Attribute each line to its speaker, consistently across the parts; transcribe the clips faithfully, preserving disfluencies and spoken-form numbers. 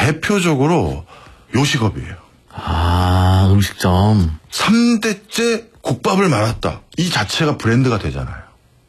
Speaker 1: 대표적으로 요식업이에요.
Speaker 2: 아, 음식점.
Speaker 1: 삼 대째 국밥을 말았다. 이 자체가 브랜드가 되잖아요.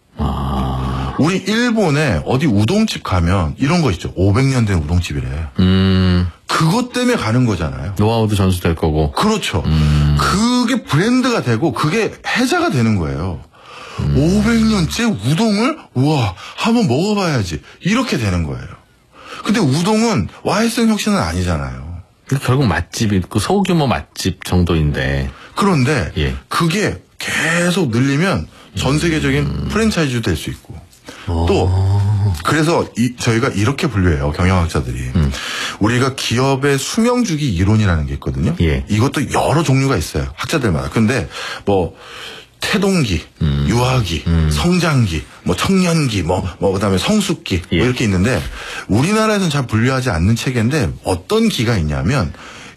Speaker 2: 아.
Speaker 1: 우리 일본에 어디 우동집 가면 이런 거 있죠. 오백 년 된 우동집이래.
Speaker 2: 음.
Speaker 1: 그것 때문에 가는 거잖아요.
Speaker 2: 노하우도 전수될 거고.
Speaker 1: 그렇죠.
Speaker 2: 음.
Speaker 1: 그게 브랜드가 되고 그게 해자가 되는 거예요. 음. 오백 년째 우동을 우와 한번 먹어봐야지 이렇게 되는 거예요. 근데 우동은 와해성 혁신은 아니잖아요.
Speaker 2: 결국 맛집이 그 소규모 맛집 정도인데.
Speaker 1: 그런데
Speaker 2: 예.
Speaker 1: 그게 계속 늘리면 전 세계적인 음. 프랜차이즈도 될 수 있고 오. 또 그래서 이, 저희가 이렇게 분류해요. 경영학자들이. 음. 우리가 기업의 수명주기 이론이라는 게 있거든요.
Speaker 2: 예.
Speaker 1: 이것도 여러 종류가 있어요. 학자들마다. 근데 뭐 태동기, 음. 유아기, 음. 성장기, 뭐 청년기, 뭐, 뭐 그다음에 성숙기 예. 뭐 이렇게 있는데 우리나라에서는 잘 분류하지 않는 체계인데 어떤 기가 있냐면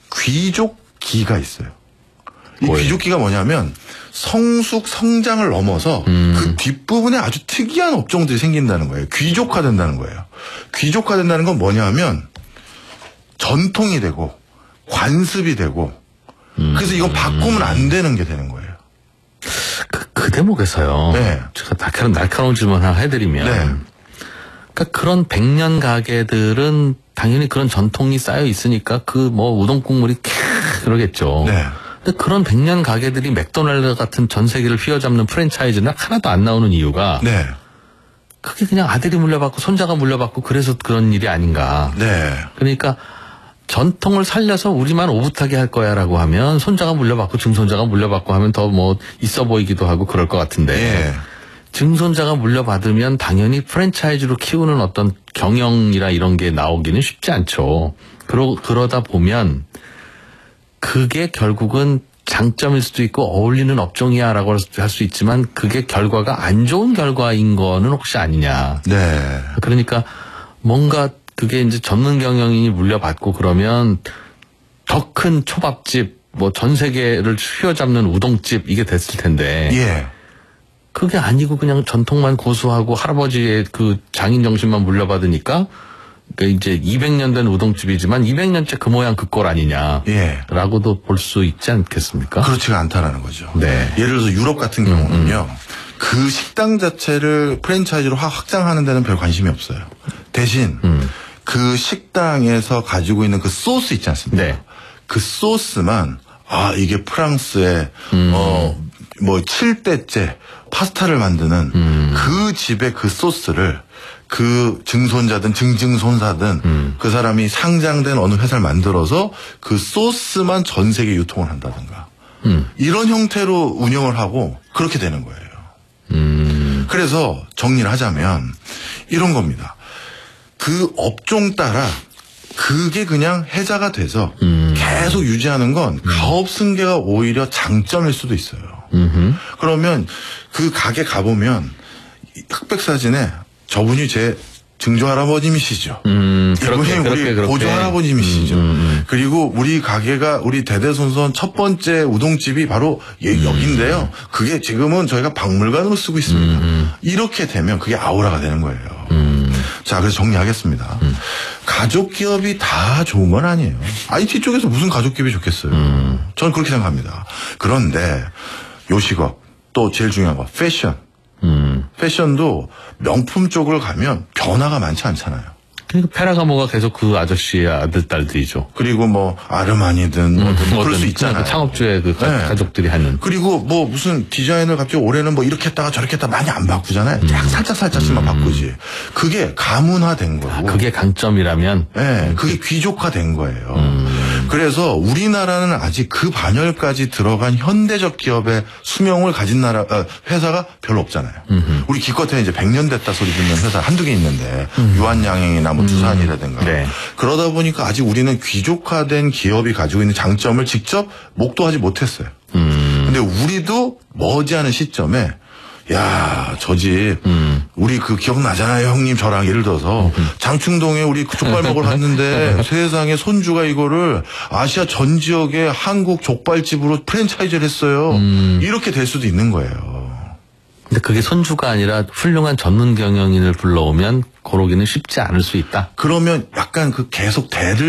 Speaker 1: 귀족기가 있어요. 이 뭐예요? 귀족기가 뭐냐면 성숙 성장을 넘어서 음. 그 뒷부분에 아주 특이한 업종들이 생긴다는 거예요. 귀족화된다는 거예요. 귀족화된다는 건 뭐냐면 전통이 되고 관습이 되고 음. 그래서 이건 바꾸면 안 되는 게 되는 거예요.
Speaker 2: 그, 그 대목에서요. 네. 제가 날카로운, 날카로운 질문 하나 해드리면. 네. 그러니까 그런 백년 가게들은 당연히 그런 전통이 쌓여 있으니까 그 뭐 우동 국물이 캬 그러겠죠. 네. 근데 그런 백년 가게들이 맥도날드 같은 전 세계를 휘어잡는 프랜차이즈는 하나도 안 나오는 이유가. 네. 그게 그냥 아들이 물려받고 손자가 물려받고 그래서 그런 일이 아닌가. 네. 그러니까 전통을 살려서 우리만 오붓하게 할 거야라고 하면 손자가 물려받고 증손자가 물려받고 하면 더 뭐 있어 보이기도 하고 그럴 것 같은데 예. 증손자가 물려받으면 당연히 프랜차이즈로 키우는 어떤 경영이나 이런 게 나오기는 쉽지 않죠. 그러, 그러다 보면 그게 결국은 장점일 수도 있고 어울리는 업종이야라고 할 수 있지만 그게 결과가 안 좋은 결과인 거는 혹시 아니냐. 네. 그러니까 뭔가 그게 이제 전문 경영인이 물려받고 그러면 더 큰 초밥집, 뭐 전 세계를 휘어잡는 우동집 이게 됐을 텐데. 예. 그게 아니고 그냥 전통만 고수하고 할아버지의 그 장인 정신만 물려받으니까 그러니까 이제 이백 년 된 우동집이지만 이백 년째 그 모양 그 꼴 아니냐. 예. 라고도 볼 수 있지 않겠습니까?
Speaker 1: 그렇지가 않다라는 거죠.
Speaker 2: 네.
Speaker 1: 예를 들어서 유럽 같은 경우는요. 음, 음. 그 식당 자체를 프랜차이즈로 확장하는 데는 별 관심이 없어요. 대신 음. 그 식당에서 가지고 있는 그 소스 있지 않습니까? 네. 그 소스만 아 이게 프랑스의 음. 어 뭐 칠 대째 파스타를 만드는 음. 그 집의 그 소스를 그 증손자든 증증손사든 음. 그 사람이 상장된 어느 회사를 만들어서 그 소스만 전 세계 유통을 한다든가 음. 이런 형태로 운영을 하고 그렇게 되는 거예요. 음. 그래서 정리를 하자면 이런 겁니다. 그 업종 따라 그게 그냥 해자가 돼서 음. 계속 유지하는 건 음. 가업 승계가 오히려 장점일 수도 있어요. 음흠. 그러면 그 가게 가보면 흑백 사진에 저분이 제 증조 할아버님이시죠. 음, 이분이 우리 그렇게, 그렇게. 고조 할아버님이시죠. 음, 음, 음. 그리고 우리 가게가 우리 대대손손 첫 번째 우동집이 바로 음. 여기인데요. 그게 지금은 저희가 박물관으로 쓰고 있습니다. 음, 음. 이렇게 되면 그게 아우라가 되는 거예요. 음. 자, 그래서 정리하겠습니다. 음. 가족 기업이 다 좋은 건 아니에요. 아이티 쪽에서 무슨 가족 기업이 좋겠어요. 음. 저는 그렇게 생각합니다. 그런데 요식업 또 제일 중요한 거 패션. 음. 패션도 명품 쪽을 가면 변화가 많지 않잖아요.
Speaker 2: 그러니까 페라가모가 계속 그 아저씨의 아들, 딸들이죠.
Speaker 1: 그리고 뭐 아르마니든 뭐
Speaker 2: 음,
Speaker 1: 그럴 수 있잖아요.
Speaker 2: 창업주의 그 네. 가족들이 하는.
Speaker 1: 그리고 뭐 무슨 디자인을 갑자기 올해는 뭐 이렇게 했다가 저렇게 했다가 많이 안 바꾸잖아요. 음. 살짝 살짝씩만 음. 바꾸지. 그게 가문화된 거고.
Speaker 2: 아, 그게 강점이라면.
Speaker 1: 네, 그게 귀족화된 거예요. 음. 그래서 우리나라는 아직 그 반열까지 들어간 현대적 기업의 수명을 가진 나라 어, 회사가 별로 없잖아요. 음흠. 우리 기껏해 이제 백 년 됐다 소리 듣는 회사 한두 개 있는데 음. 유한양행이나 뭐 두산이라든가. 네. 그러다 보니까 아직 우리는 귀족화된 기업이 가지고 있는 장점을 직접 목도하지 못했어요. 음. 근데 우리도 머지않은 시점에 야, 저 집, 음. 우리 그 기억나잖아요, 형님, 저랑 예를 들어서. 음. 장충동에 우리 족발 먹으러 갔는데 세상에 손주가 이거를 아시아 전 지역의 한국 족발집으로 프랜차이즈를 했어요. 음. 이렇게 될 수도 있는 거예요.
Speaker 2: 근데 그게 손주가 아니라 훌륭한 전문 경영인을 불러오면 고르기는 쉽지 않을 수 있다.
Speaker 1: 그러면 약간 그 계속 대를